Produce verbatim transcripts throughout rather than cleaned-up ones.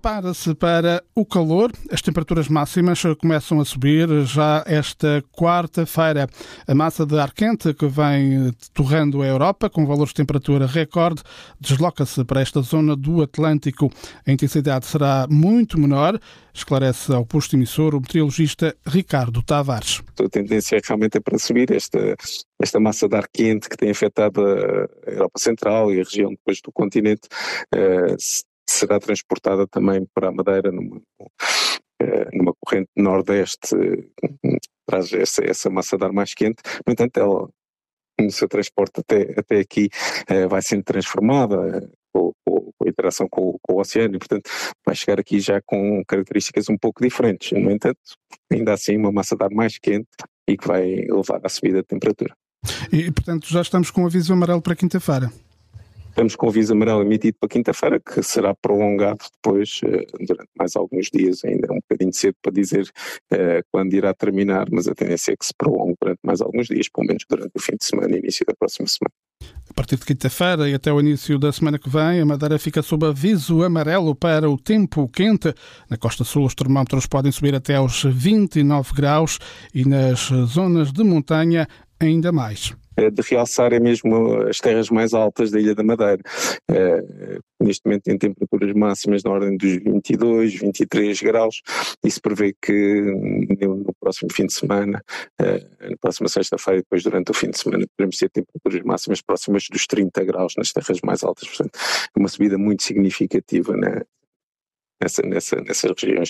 Prepara-se para o calor. As temperaturas máximas começam a subir já esta quarta-feira. A massa de ar quente que vem torrando a Europa, com valores de temperatura recorde, desloca-se para esta zona do Atlântico. A intensidade será muito menor, esclarece ao posto emissor o meteorologista Ricardo Tavares. A tendência realmente é para subir esta, esta massa de ar quente que tem afetado a Europa Central e a região depois do continente, uh, será transportada também para a Madeira numa, uh, numa corrente nordeste, uh, traz essa, essa massa de ar mais quente. No entanto, ela, no seu transporte até, até aqui, uh, vai sendo transformada uh, com, com a interação com, com o oceano e, portanto, vai chegar aqui já com características um pouco diferentes. No entanto, ainda assim, uma massa de ar mais quente e que vai levar à subida de temperatura. E, portanto, já estamos com o aviso amarelo para quinta-feira. Estamos com o aviso amarelo emitido para quinta-feira, que será prolongado depois durante mais alguns dias. Ainda é um bocadinho cedo para dizer uh, quando irá terminar, mas a tendência é que se prolongue durante mais alguns dias, pelo menos durante o fim de semana e início da próxima semana. A partir de quinta-feira e até o início da semana que vem, a Madeira fica sob aviso amarelo para o tempo quente. Na costa sul, os termómetros podem subir até aos vinte e nove graus e nas zonas de montanha ainda mais. De realçar é mesmo as terras mais altas da Ilha da Madeira. Uh, neste momento tem temperaturas máximas na ordem dos vinte e dois, vinte e três graus e se prevê que no, no próximo fim de semana, uh, na próxima sexta-feira e depois durante o fim de semana, podemos ter temperaturas máximas próximas dos trinta graus nas terras mais altas. Portanto, é uma subida muito significativa né, nessa, nessa, nessas regiões.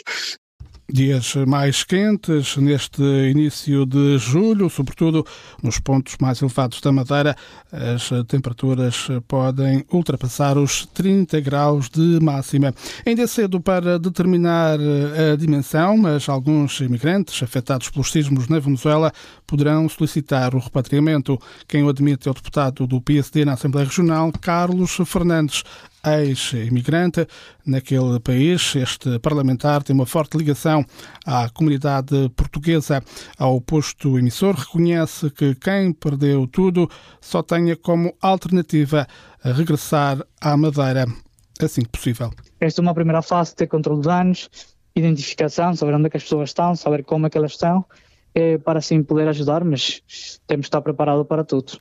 Dias mais quentes neste início de julho, sobretudo nos pontos mais elevados da Madeira, as temperaturas podem ultrapassar os trinta graus de máxima. Ainda é cedo para determinar a dimensão, mas alguns imigrantes afetados pelos sismos na Venezuela poderão solicitar o repatriamento. Quem o admite é o deputado do P S D na Assembleia Regional, Carlos Fernandes, ex-imigrante naquele país. Este parlamentar tem uma forte ligação à comunidade portuguesa. Ao posto emissor, reconhece que quem perdeu tudo só tenha como alternativa a regressar à Madeira assim que possível. Esta é uma primeira fase de ter controle de danos, identificação, saber onde é que as pessoas estão, saber como é que elas estão, é, para assim poder ajudar, mas temos de estar preparados para tudo.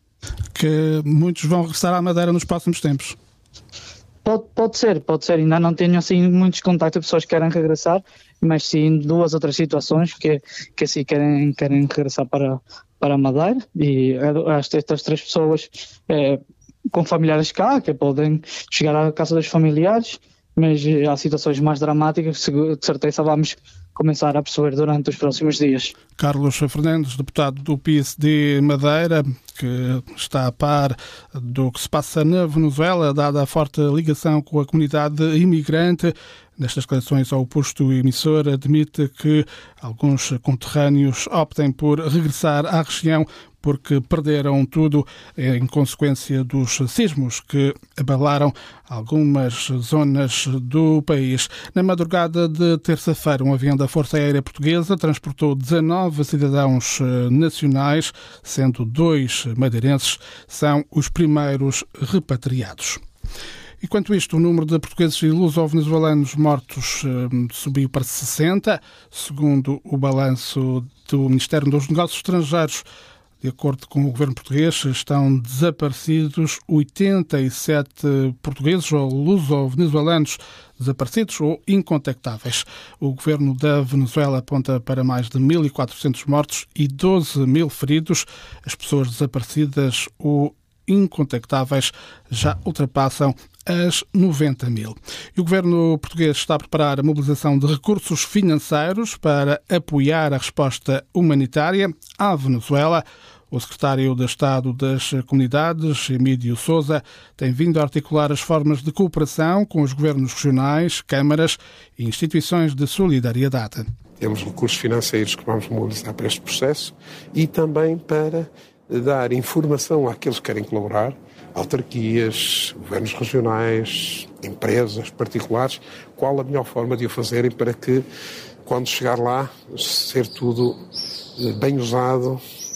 Que muitos vão regressar à Madeira nos próximos tempos? Pode, pode ser, pode ser. Ainda não tenho assim muitos contactos de pessoas que querem regressar, mas sim duas outras situações que, que assim querem, querem regressar para, para a Madeira e estas três pessoas é, com familiares cá, que podem chegar à casa dos familiares, mas há situações mais dramáticas que de certeza vamos começar a perceber durante os próximos dias. Carlos Fernandes, deputado do P S D Madeira, que está a par do que se passa na Venezuela, dada a forte ligação com a comunidade imigrante. Nestas declarações ao posto emissor, admite que alguns conterrâneos optem por regressar à região porque perderam tudo em consequência dos sismos que abalaram algumas zonas do país. Na madrugada de terça-feira, um avião da Força Aérea Portuguesa transportou dezanove cidadãos nacionais, sendo dois madeirenses são os primeiros repatriados. Enquanto isto, o número de portugueses e luso-venezuelanos mortos eh, subiu para sessenta, segundo o balanço do Ministério dos Negócios Estrangeiros. De acordo com o governo português, estão desaparecidos oitenta e sete portugueses ou luso-venezuelanos desaparecidos ou incontactáveis. O governo da Venezuela aponta para mais de mil e quatrocentos mortos e doze mil feridos. As pessoas desaparecidas ou incontactáveis já ultrapassam as noventa mil. E o governo português está a preparar a mobilização de recursos financeiros para apoiar a resposta humanitária à Venezuela. O secretário de Estado das Comunidades, Emílio Sousa, tem vindo a articular as formas de cooperação com os governos regionais, câmaras e instituições de solidariedade. Temos recursos financeiros que vamos mobilizar para este processo e também para dar informação àqueles que querem colaborar, autarquias, governos regionais, empresas particulares, qual a melhor forma de o fazerem para que, quando chegar lá, ser tudo bem usado,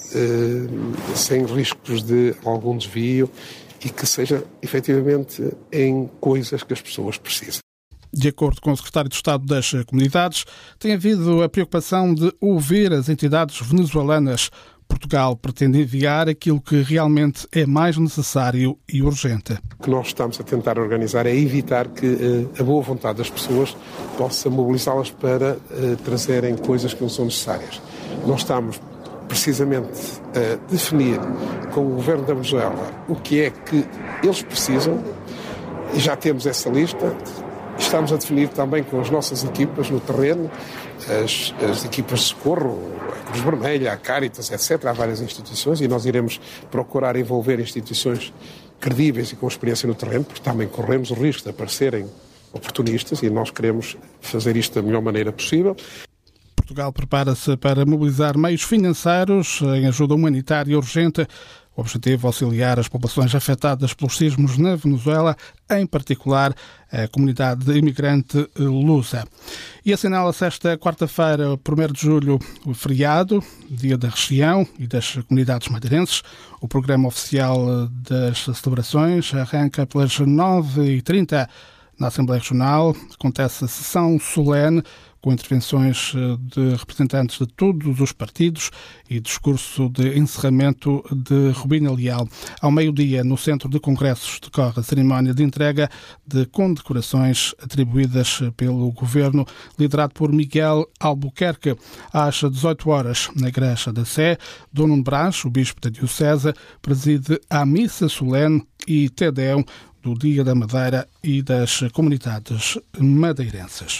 sem riscos de algum desvio e que seja efetivamente em coisas que as pessoas precisam. De acordo com o secretário de Estado das Comunidades, tem havido a preocupação de ouvir as entidades venezuelanas. Portugal pretende enviar aquilo que realmente é mais necessário e urgente. O que nós estamos a tentar organizar é evitar que uh, a boa vontade das pessoas possa mobilizá-las para uh, trazerem coisas que não são necessárias. Nós estamos precisamente a definir com o governo da Venezuela o que é que eles precisam e já temos essa lista. Estamos a definir também com as nossas equipas no terreno, as, as equipas de socorro, a Cruz Vermelha, a Caritas, etcétera. Há várias instituições e nós iremos procurar envolver instituições credíveis e com experiência no terreno, porque também corremos o risco de aparecerem oportunistas e nós queremos fazer isto da melhor maneira possível. Portugal prepara-se para mobilizar meios financeiros em ajuda humanitária urgente. O objetivo é auxiliar as populações afetadas pelos sismos na Venezuela, em particular a comunidade imigrante lusa. E assinala-se esta quarta-feira, primeiro de julho, o feriado, Dia da Região e das Comunidades Madeirenses. O programa oficial das celebrações arranca pelas nove e trinta na Assembleia Regional. Acontece a sessão solene, com intervenções de representantes de todos os partidos e discurso de encerramento de Rubina Leal. Ao meio-dia, no Centro de Congressos, decorre a cerimónia de entrega de condecorações atribuídas pelo Governo, liderado por Miguel Albuquerque. Às dezoito horas, na Igreja da Sé, Dom Nuno Brás, o Bispo da Diocese, preside a missa solene e Te Deum do Dia da Madeira e das Comunidades Madeirenses.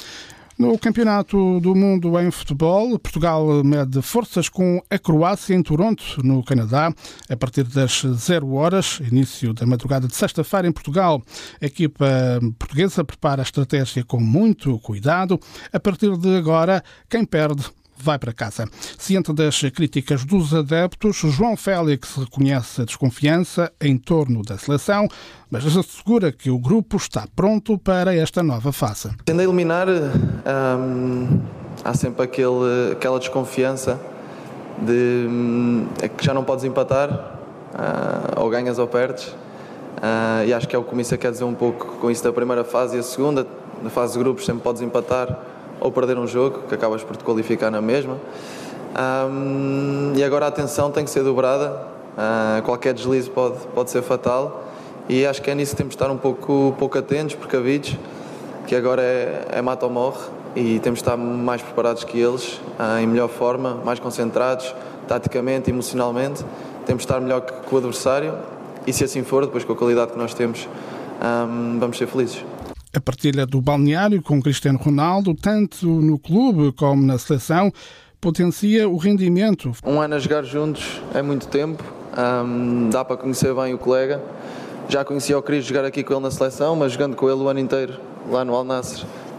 No Campeonato do Mundo em Futebol, Portugal mede forças com a Croácia em Toronto, no Canadá, a partir das zero horas, início da madrugada de sexta-feira em Portugal. A equipa portuguesa prepara a estratégia com muito cuidado. A partir de agora, quem perde vai para casa. Ciente das críticas dos adeptos, João Félix reconhece a desconfiança em torno da seleção, mas assegura que o grupo está pronto para esta nova fase. Tendo a eliminar, hum, há sempre aquele, aquela desconfiança de hum, é que já não podes empatar, uh, ou ganhas ou perdes, uh, e acho que é o que o Comissão quer dizer um pouco com isso da primeira fase e a segunda. Na fase de grupos sempre podes empatar ou perder um jogo, que acabas por te qualificar na mesma. Um, e agora a atenção tem que ser dobrada, uh, qualquer deslize pode, pode ser fatal, e acho que é nisso que temos de estar um pouco, pouco atentos, precavidos, que agora é, é mata ou morre, e temos de estar mais preparados que eles, uh, em melhor forma, mais concentrados, taticamente, emocionalmente. Temos de estar melhor que, que o adversário, e se assim for, depois com a qualidade que nós temos, um, vamos ser felizes. A partilha do balneário com Cristiano Ronaldo, tanto no clube como na seleção, potencia o rendimento. Um ano a jogar juntos é muito tempo, um, dá para conhecer bem o colega. Já conhecia o Cris jogar aqui com ele na seleção, mas jogando com ele o ano inteiro lá no Al Nassr